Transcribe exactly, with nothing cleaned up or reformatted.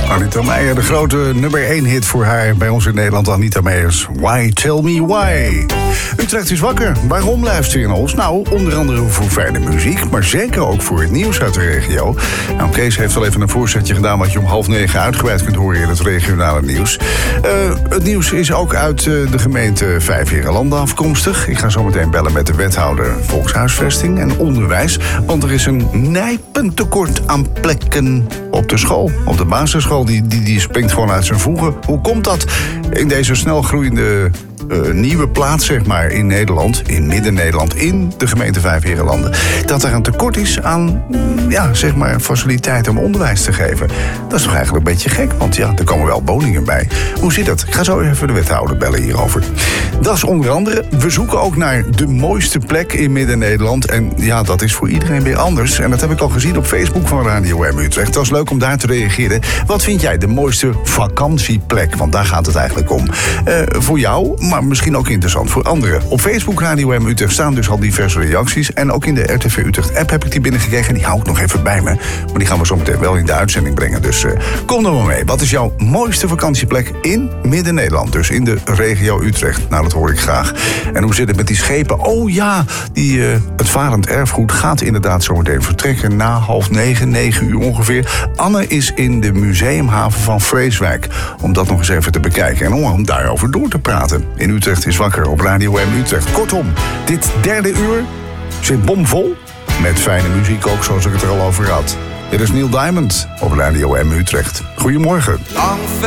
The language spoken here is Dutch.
Anita Meijer, de grote nummer één hit voor haar bij ons in Nederland. Anita Meijers, Why Tell Me Why. Utrecht is wakker. Waarom luister je naar ons? Nou, onder andere voor fijne muziek, maar zeker ook voor het nieuws uit de regio. Nou, Kees heeft al even een voorzetje gedaan wat je om half negen uitgebreid kunt horen in het regionale nieuws. Uh, het nieuws is ook uit uh, de gemeente Vijfheerenlanden afkomstig. Ik ga zo meteen bellen met de wethouder Volkshuisvesting en Onderwijs, want er is een nijpend tekort aan plekken op de school. Op de basisschool, die, die, die springt gewoon uit zijn voegen. Hoe komt dat in deze snel groeiende uh, nieuwe plaats, zeg maar, in Nederland, in Midden-Nederland, in de gemeente Vijfheerenlanden, dat er een tekort is aan, ja, zeg maar, faciliteiten om onderwijs te geven? Dat is toch eigenlijk een beetje gek, want ja, er komen wel woningen bij. Hoe zit dat? Ik ga zo even de wethouder bellen hierover. Dat is onder andere, we zoeken ook naar de mooiste plek in Midden-Nederland. En ja, dat is voor iedereen weer anders. En dat heb ik al gezien op Facebook van Radio M Utrecht. Dat is leuk om daar te reageren. Wat vind jij de mooiste vakantieplek? Want daar gaat het eigenlijk om. Uh, voor jou, maar misschien ook interessant voor anderen. Op Facebook Radio M Utrecht staan dus al diverse reacties. En ook in de R T V Utrecht app heb ik die binnengekregen. En die hou ik nog even bij me. Maar die gaan we zo meteen wel in de uitzending brengen. Dus uh, kom er maar mee. Wat is jouw mooiste vakantieplek in Midden-Nederland? Dus in de regio Utrecht. Nou, dat hoor ik graag. En hoe zit het met die schepen? Oh ja, die, uh, het varend erfgoed gaat inderdaad zo meteen vertrekken. Na half negen, negen uur ongeveer. Anne is in de museumhaven van Vreeswijk. Om dat nog eens even te bekijken. En om, om daarover door te praten. In Utrecht is wakker op Radio M Utrecht. Kortom, dit derde uur zit bomvol. Met fijne muziek ook, zoals ik het er al over had. Dit is Neil Diamond op Radio M Utrecht. Goedemorgen. Long